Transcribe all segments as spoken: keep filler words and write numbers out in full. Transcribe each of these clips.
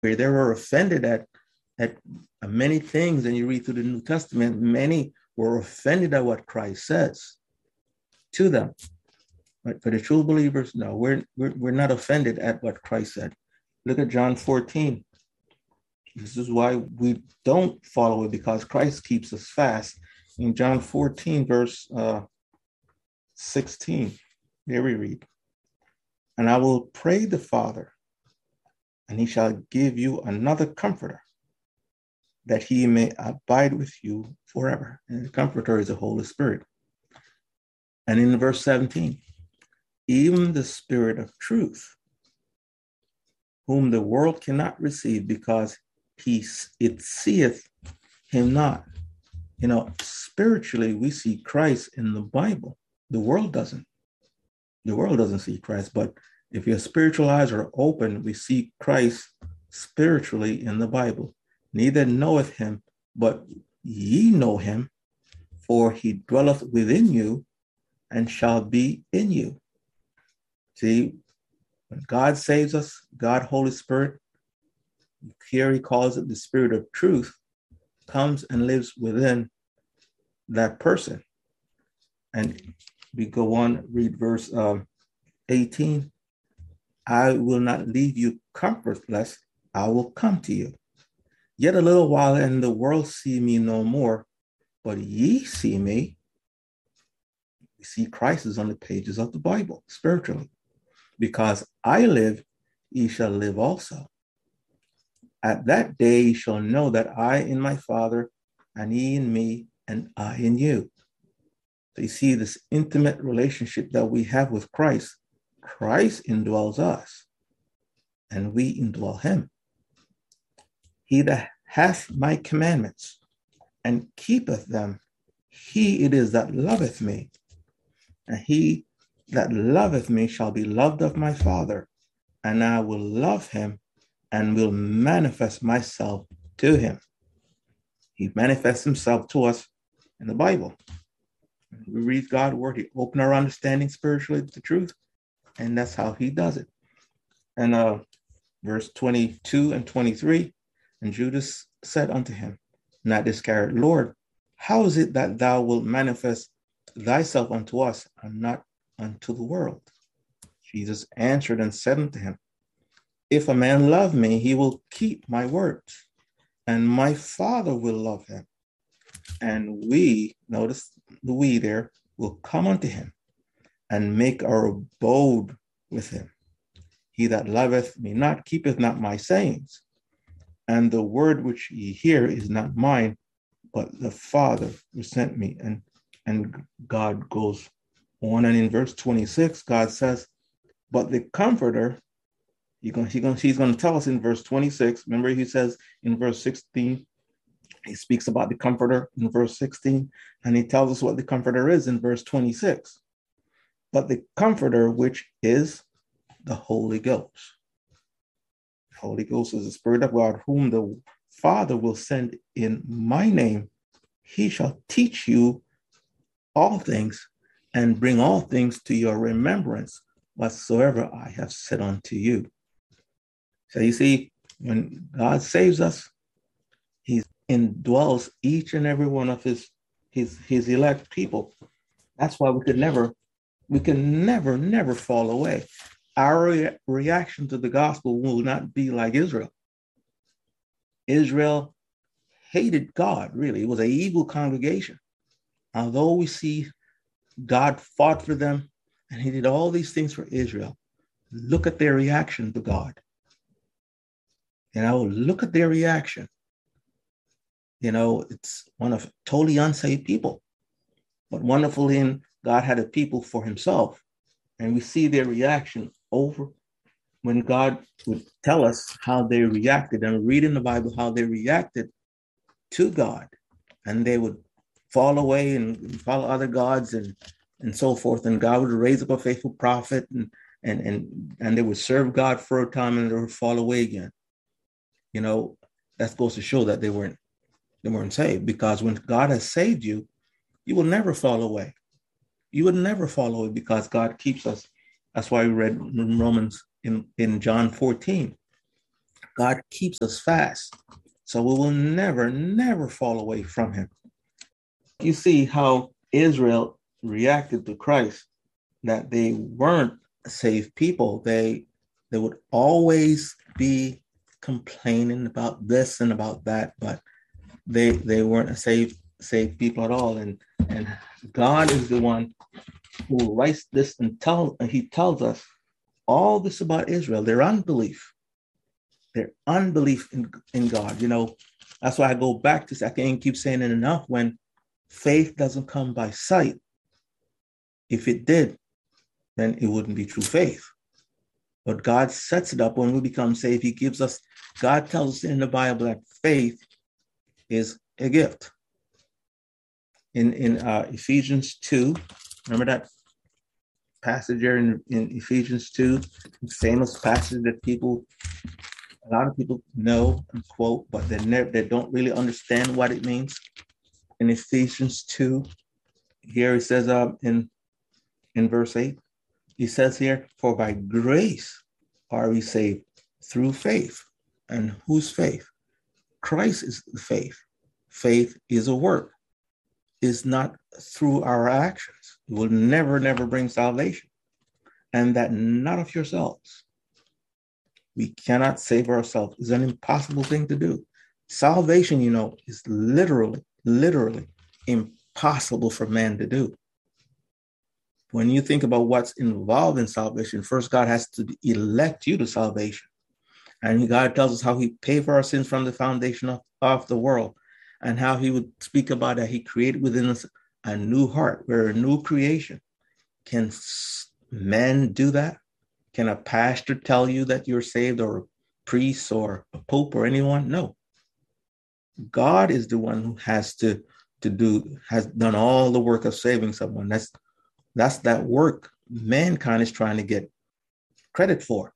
where they were offended at, at many things, and you read through the New Testament, many were offended at what Christ says to them. But for the true believers, no, we're, we're, we're not offended at what Christ said. Look at John fourteen. This is why we don't follow it, because Christ keeps us fast. In John fourteen, verse uh, sixteen, there we read, "And I will pray the Father, and he shall give you another comforter, that he may abide with you forever." And the comforter is the Holy Spirit. And in verse seventeen, "Even the Spirit of truth, whom the world cannot receive, because he, it seeth him not." You know, spiritually, we see Christ in the Bible. The world doesn't. The world doesn't see Christ, but if your spiritual eyes are open, we see Christ spiritually in the Bible. "Neither knoweth him, but ye know him, for he dwelleth within you and shall be in you." See, when God saves us, God, Holy Spirit, here he calls it the Spirit of truth, comes and lives within that person. And we go on, read verse um, eighteen. "I will not leave you comfortless, I will come to you. Yet a little while, and the world see me no more, but ye see me." We see Christ is on the pages of the Bible, spiritually. "Because I live, ye shall live also. At that day ye shall know that I in my Father, and ye in me, and I in you." So you see this intimate relationship that we have with Christ. Christ indwells us, and we indwell him. "He that hath my commandments, and keepeth them, he it is that loveth me. And he that loveth me shall be loved of my Father, and I will love him, and will manifest myself to him." He manifests himself to us in the Bible. We read God's word, he opens our understanding spiritually to the truth, and that's how he does it. And uh, verse twenty-two and twenty-three, "And Judas said unto him, not Iscariot, Lord, how is it that thou wilt manifest thyself unto us, and not unto the world?" Jesus answered and said unto him, "If a man love me, he will keep my words, and my Father will love him. And we," notice the we there, "will come unto him, and make our abode with him. He that loveth me not keepeth not my sayings, and the word which ye hear is not mine, but the Father who sent me." And, and God goes on, and in verse twenty-six, God says, "But the Comforter," he gonna, he gonna, he's going to tell us in verse twenty-six. Remember, he says in verse sixteen, he speaks about the Comforter in verse sixteen, and he tells us what the Comforter is in verse twenty-six. "But the Comforter, which is the Holy Ghost." The Holy Ghost is the Spirit of God, whom the Father will send in my name. He shall teach you all things, and bring all things to your remembrance, whatsoever I have said unto you. So you see, when God saves us, he indwells each and every one of his, his, his elect people. That's why we could never, we can never, never fall away. Our re- reaction to the gospel will not be like Israel. Israel hated God, really. It was an evil congregation. Although we see God fought for them and he did all these things for Israel, look at their reaction to God. You know, look at their reaction. You know, it's one of totally unsaved people. But wonderfully, in God had a people for himself. And we see their reaction over when God would tell us how they reacted, and read in the Bible how they reacted to God. And they would fall away and follow other gods and, and so forth. And God would raise up a faithful prophet, and, and, and, and they would serve God for a time, and they would fall away again. You know, that goes to show that they weren't, they weren't saved, because when God has saved you, you will never fall away. You would never fall away because God keeps us. That's why we read in Romans in, in John fourteen. God keeps us fast. So we will never, never fall away from him. You see how Israel reacted to Christ, that they weren't a saved people. They they would always be complaining about this and about that, but they they weren't a saved saved people at all. And and God is the one who writes this and tell he tells us all this about Israel, their unbelief, their unbelief in, in God. You know, that's why I go back to, I can't keep saying it enough, when faith doesn't come by sight. If it did, then it wouldn't be true faith. But God sets it up when we become saved. He gives us, God tells us in the Bible that faith is a gift. In, in uh, Ephesians two, remember that passage there in, in Ephesians two, famous passage that people, a lot of people know and quote, but they never, they don't really understand what it means. In Ephesians two, here it says uh, in, in verse eight, he says here, for by grace are we saved through faith. And whose faith? Christ is the faith. Faith is a work. It's not through our actions. It will never, never bring salvation. And that not of yourselves. We cannot save ourselves. It's an impossible thing to do. Salvation, you know, is literally, literally impossible for man to do. When you think about what's involved in salvation, first God has to elect you to salvation. And God tells us how he paid for our sins from the foundation of, of the world, and how he would speak about that he created within us a new heart. We're a new creation. Can men do that? Can a pastor tell you that you're saved, or a priest or a pope or anyone? No. God is the one who has to, to do, has done all the work of saving someone. That's That's that work mankind is trying to get credit for.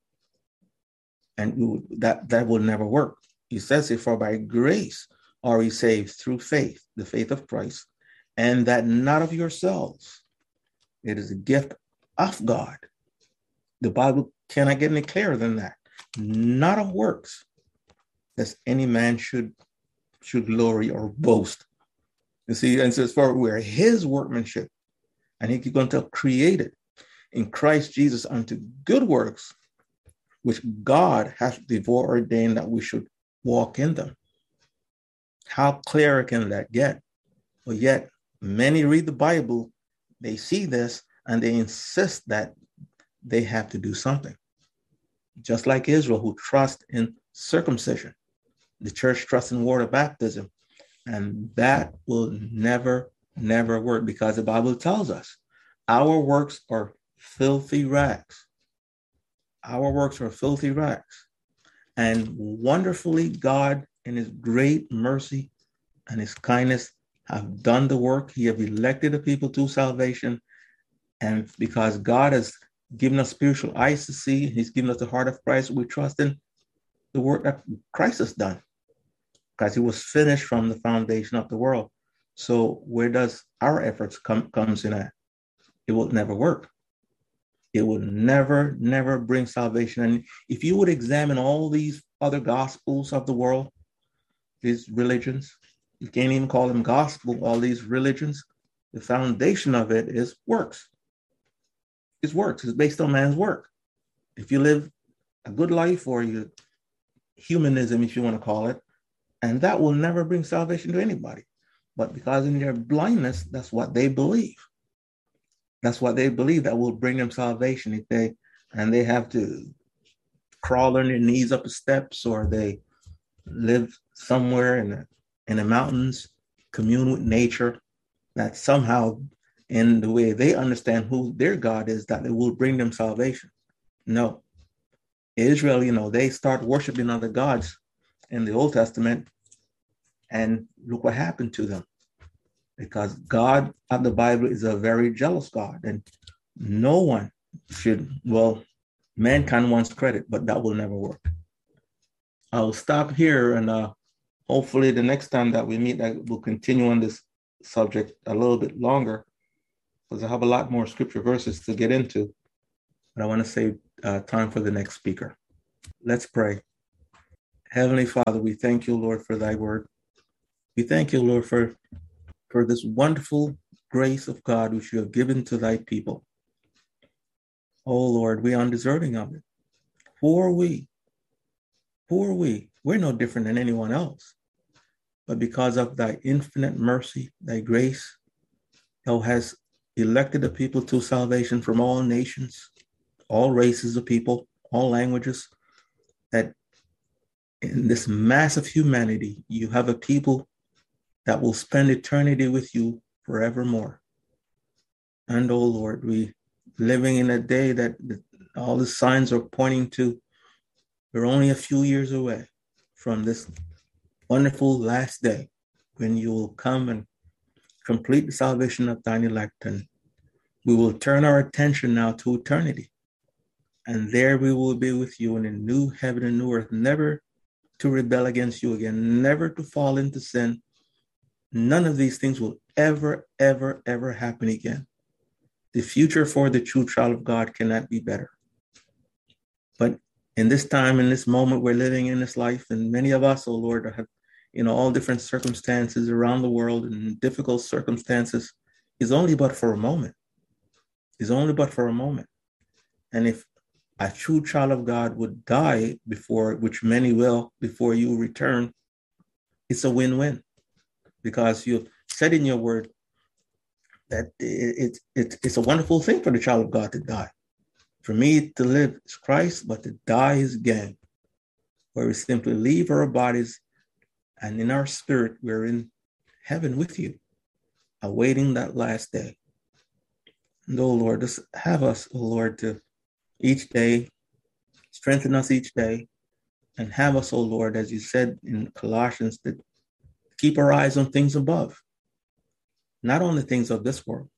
And that, that will never work. He says it, for by grace are we saved through faith, the faith of Christ, and that not of yourselves. It is a gift of God. The Bible cannot get any clearer than that. Not of works, lest any man should, should glory or boast. You see, and says, for we're his workmanship, and he's going to create it in Christ Jesus unto good works, which God has before ordained that we should walk in them. How clear can that get? Well, yet many read the Bible, they see this, and they insist that they have to do something. Just like Israel, who trust in circumcision. The church trusts in water baptism. And that will never, never work, because the Bible tells us our works are filthy rags. Our works are filthy rags. And wonderfully, God, in his great mercy and his kindness, have done the work. He have elected the people to salvation. And because God has given us spiritual eyes to see, he's given us the heart of Christ, we trust in the work that Christ has done, because he was finished from the foundation of the world. So where does our efforts come comes in at? It will never work. It will never, never bring salvation. And if you would examine all these other gospels of the world, these religions, you can't even call them gospel, all these religions, the foundation of it is works. It's works. It's based on man's work. If you live a good life, or you humanism, if you want to call it, and that will never bring salvation to anybody. But because in their blindness, that's what they believe. That's what they believe that will bring them salvation. If they, and they have to crawl on their knees up the steps, or they live somewhere in the, in the mountains, commune with nature, that somehow in the way they understand who their God is, that it will bring them salvation. No. Israel, you know, they start worshiping other gods in the Old Testament, and look what happened to them. Because God of the Bible is a very jealous God, and no one should, well, mankind wants credit, but that will never work. I'll stop here, and uh, hopefully the next time that we meet, I will continue on this subject a little bit longer, because I have a lot more scripture verses to get into, but I want to save uh, time for the next speaker. Let's pray. Heavenly Father, we thank you, Lord, for thy word. We thank you, Lord, for, for this wonderful grace of God which you have given to thy people. Oh, Lord, we are undeserving of it. Who are we? Who are we? We're no different than anyone else. But because of thy infinite mercy, thy grace, thou hast elected a people to salvation from all nations, all races of people, all languages, that in this massive humanity, you have a people that will spend eternity with you forevermore. And oh Lord, we living in a day that all the signs are pointing to, we're only a few years away from this wonderful last day when you will come and complete the salvation of thine elect. And we will turn our attention now to eternity. And there we will be with you in a new heaven and new earth, never to rebel against you again, never to fall into sin. None of these things will ever, ever, ever happen again. The future for the true child of God cannot be better. But in this time, in this moment we're living in this life, and many of us, oh Lord, have, you know, all different circumstances around the world and difficult circumstances, is only but for a moment. Is only but for a moment. And if a true child of God would die before, which many will, before you return, it's a win-win. Because you've said in your word that it, it, it, it's a wonderful thing for the child of God to die. For me to live is Christ, but to die is gain. Where we simply leave our bodies, and in our spirit, we're in heaven with you, awaiting that last day. And oh Lord, just have us, oh Lord, to each day, strengthen us each day, and have us, oh Lord, as you said in Colossians, that keep our eyes on things above, not on the things of this world.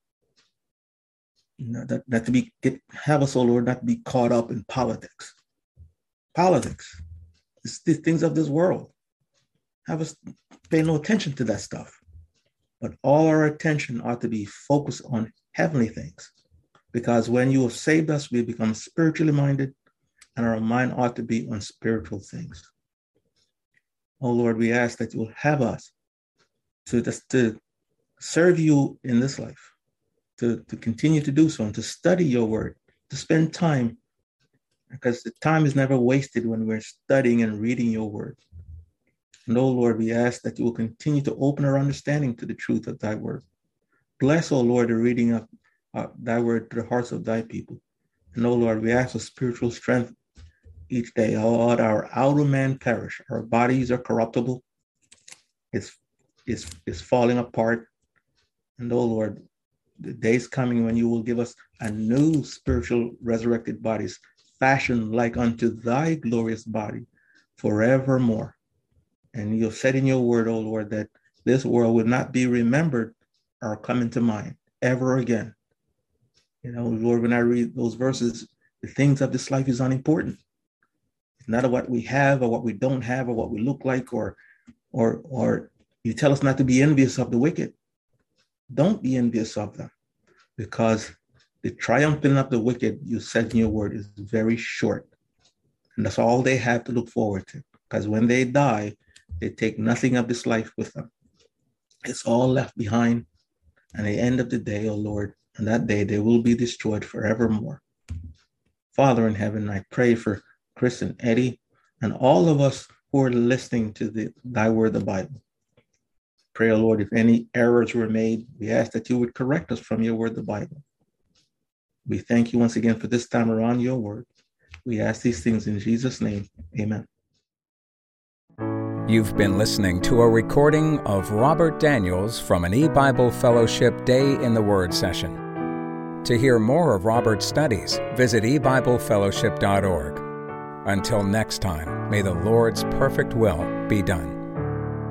You know, that, that to be get, have us, oh Lord, not to be caught up in politics. Politics, it's the things of this world. Have us pay no attention to that stuff. But all our attention ought to be focused on heavenly things. Because when you have saved us, we become spiritually minded, and our mind ought to be on spiritual things. Oh Lord, we ask that you will have us to, to serve you in this life, to, to continue to do so, and to study your word, to spend time, because the time is never wasted when we're studying and reading your word. And oh Lord, we ask that you will continue to open our understanding to the truth of thy word. Bless, oh Lord, the reading of uh, thy word to the hearts of thy people. And oh Lord, we ask for spiritual strength each day. Oh Lord, our outer man perish. Our bodies are corruptible. It's, it's, it's falling apart. And oh Lord, the day's coming when you will give us a new spiritual resurrected bodies, fashioned like unto thy glorious body forevermore. And you have said in your word, oh Lord, that this world would not be remembered or come into mind ever again. You know, Lord, when I read those verses, the things of this life is unimportant. It's not what we have or what we don't have or what we look like, or, or, or you tell us not to be envious of the wicked. Don't be envious of them, because the triumphing of the wicked, you said in your word, is very short. And that's all they have to look forward to. Because when they die, they take nothing of this life with them. It's all left behind. And at the end of the day, oh Lord, on that day, they will be destroyed forevermore. Father in heaven, I pray for Chris and Eddie and all of us who are listening to the thy word, the Bible. Pray, oh Lord, if any errors were made, we ask that you would correct us from your word, the Bible. We thank you once again for this time around your word. We ask these things in Jesus' name. Amen. You've been listening to a recording of Robert Daniels from an E-Bible Fellowship Day in the Word session. To hear more of Robert's studies, visit e bible fellowship dot org. Until next time, may the Lord's perfect will be done.